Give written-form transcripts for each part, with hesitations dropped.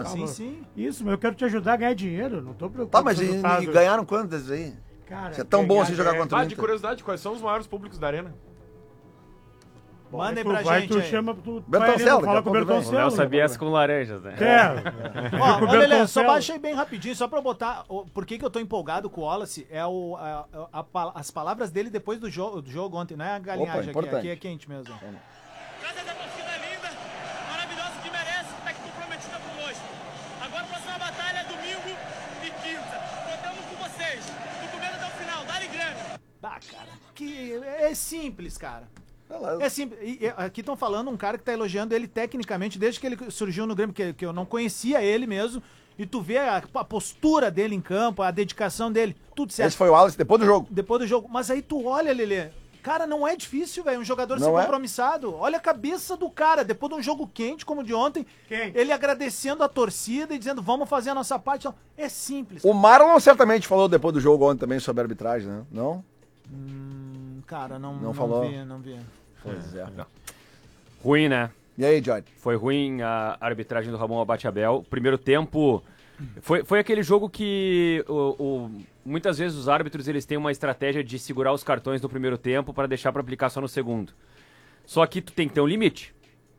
sim. Isso, mas eu quero te ajudar a ganhar dinheiro, não tô preocupado. Tá, mas e ganharam quantas aí? Cara, você é tão bom assim jogar contra o de Inter? curiosidade, quais são os maiores públicos da arena? Mandem pra gente tu aí. chama, tu Bertoncelo, fala com o Bertoncelo. O Léo sabia essa com laranjas, né? Ó, O Lelê, só Bertoncelo. baixa aí bem rapidinho, só pra eu botar. Por que eu tô empolgado com o Wallace? As palavras dele depois do jogo ontem, não é a galinhagem aqui é quente mesmo. Graças a torcida linda, maravilhosa, que merece, tá aqui comprometida conosco. Agora a próxima batalha é domingo e quinta. Contamos com vocês. Do começo até o final, dá-lhe grana. Ah, cara, que é simples, cara. É simples. Aqui estão falando um cara que tá elogiando ele tecnicamente desde que ele surgiu no Grêmio, que eu não conhecia ele mesmo. E tu vê a postura dele em campo, a dedicação dele, tudo certo. Esse foi o Wallace depois do jogo. Depois do jogo. Mas aí tu olha, Lelê, cara, não é difícil, velho, um jogador ser compromissado. Olha a cabeça do cara, depois de um jogo quente como o de ontem, ele agradecendo a torcida e dizendo, vamos fazer a nossa parte. Então, é simples. O Marlon certamente falou depois do jogo ontem também sobre a arbitragem, né? Não? Cara, não falou. Não vi. Pois é. Ruim, né? E aí, Johnny? Foi ruim a arbitragem do Ramon Abate-Abel. Primeiro tempo, foi aquele jogo que muitas vezes os árbitros eles têm uma estratégia de segurar os cartões no primeiro tempo para deixar para aplicar só no segundo. Só que tu tem que ter um limite.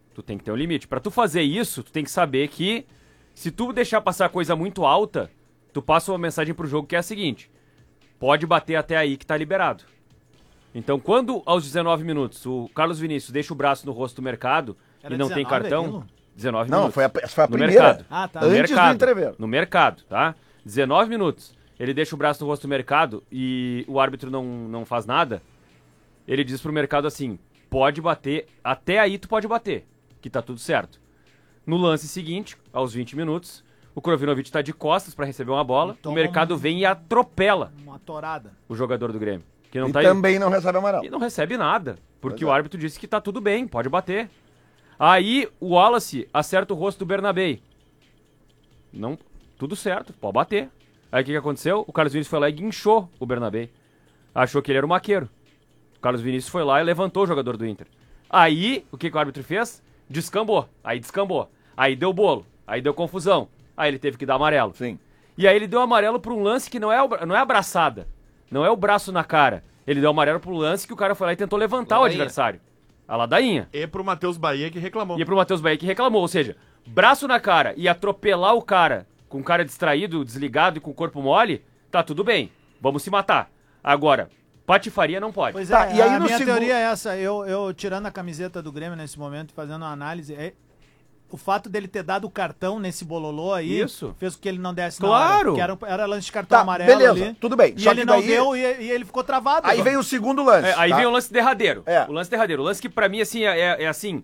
Para tu fazer isso, tu tem que saber que se tu deixar passar coisa muito alta, tu passa uma mensagem pro jogo que é a seguinte: pode bater até aí que tá liberado. Então, quando aos 19 minutos o Carlos Vinícius deixa o braço no rosto do Mercado e não tem cartão, aquilo? 19 Não, minutos. foi a no primeira. mercado. Tá. No Antes mercado, do entrever. no mercado, tá? 19 minutos. Ele deixa o braço no rosto do Mercado e o árbitro não faz nada. Ele diz pro Mercado assim: pode bater, até aí tu pode bater, que tá tudo certo. No lance seguinte, aos 20 minutos, o Krovinovic tá de costas pra receber uma bola, o Mercado vem e atropela Uma torada. o jogador do Grêmio. Que não E tá também não recebe amarelo. E não recebe nada, porque o árbitro disse que tá tudo bem, pode bater. Aí o Wallace acerta o rosto do Bernabei. Não, tudo certo, pode bater. Aí o que aconteceu? O Carlos Vinícius foi lá e guinchou o Bernabei. Achou que ele era o maqueiro. O Carlos Vinícius foi lá e levantou o jogador do Inter. Aí, o que o árbitro fez? Descambou. Aí deu bolo. Aí deu confusão. Aí ele teve que dar amarelo. Sim. E aí ele deu amarelo pra um lance que não é abraçada. Não é o braço na cara. Ele deu amarelo pro lance que o cara foi lá e tentou levantar o adversário. A ladainha. E pro Matheus Bahia que reclamou. Ou seja, braço na cara e atropelar o cara com o cara distraído, desligado e com o corpo mole, tá tudo bem. Vamos se matar. Agora, patifaria não pode. Pois Tá, é, e aí a no minha segundo- teoria é essa, eu tirando a camiseta do Grêmio nesse momento e fazendo uma análise, o fato dele ter dado o cartão nesse bololô aí, Isso. fez com que ele não desse Claro. na hora, porque era lance de cartão Tá, amarelo beleza, ali. tudo bem. E Só ele que não daí- deu e ele ficou travado. Aí vem o segundo lance. Aí tá? vem o lance derradeiro. É. O lance derradeiro. O lance que pra mim, assim, é assim...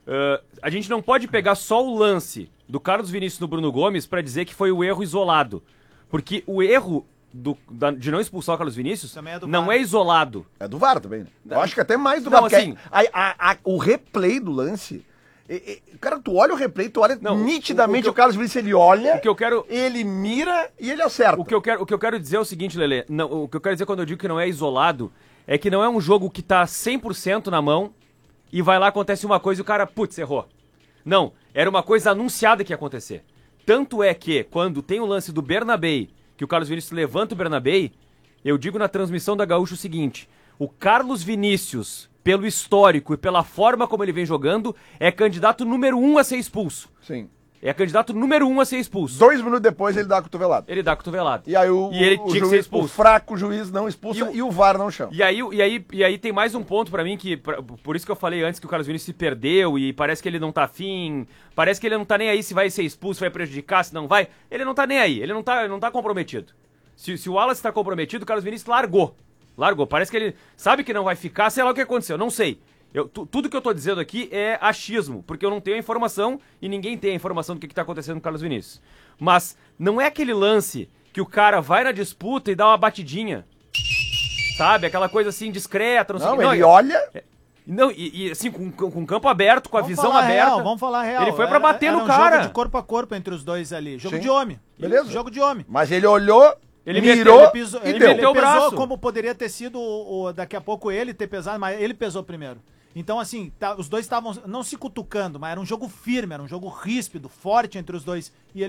a gente não pode pegar só o lance do Carlos Vinícius no Bruno Gomes pra dizer que foi o erro isolado. Porque o erro de não expulsar o Carlos Vinícius Também é do não VAR. é isolado. É do VAR também, né? Eu acho que até mais do Não, VAR. Porque assim- o replay do lance... Cara, tu olha o replay, tu olha Não, nitidamente o o Carlos Vinícius, ele olha, O que eu quero... ele mira e ele acerta. O que eu quero dizer é o seguinte, Lelê. O que eu quero dizer quando eu digo que não é isolado é que não é um jogo que tá 100% na mão e vai lá, acontece uma coisa e o cara, putz, errou. Não, era uma coisa anunciada que ia acontecer. Tanto é que, quando tem o lance do Bernabei, que o Carlos Vinícius levanta o Bernabei, eu digo na transmissão da Gaúcho o seguinte: o Carlos Vinícius, pelo histórico e pela forma como ele vem jogando, é candidato número 1 a ser expulso. Sim. É candidato número 1 a ser expulso. 2 minutos depois ele dá a cotovelada. Ele dá a cotovelada. E aí ele tinha que ser expulso. o fraco juiz não expulsa e o VAR não chama. E aí tem mais um ponto pra mim que, por isso que eu falei antes que o Carlos Vinícius se perdeu e parece que ele não tá afim, parece que ele não tá nem aí se vai ser expulso, se vai prejudicar, se não vai. Ele não tá nem aí, ele não tá comprometido. Se o Wallace tá comprometido, o Carlos Vinícius largou. Parece que ele sabe que não vai ficar, sei lá o que aconteceu, não sei. Tudo que eu tô dizendo aqui é achismo, porque eu não tenho a informação e ninguém tem a informação do que tá acontecendo com o Carlos Vinícius. Mas não é aquele lance que o cara vai na disputa e dá uma batidinha. Sabe? Aquela coisa assim, discreta, não sei o que. Ele olha... Não, e assim, com o campo aberto, com a visão aberta. Vamos falar real. Ele foi pra bater no um cara. Jogo de corpo a corpo entre os dois ali. Jogo Sim. de homem. Beleza. Jogo de homem. Mas ele olhou, Ele mirou meteu- Pisou, e ele deu. meteu o pesou braço. como poderia ter sido daqui a pouco ele ter pesado, mas ele pesou primeiro. Então, assim, os dois estavam não se cutucando, mas era um jogo firme, era um jogo ríspido, forte entre os dois. E ele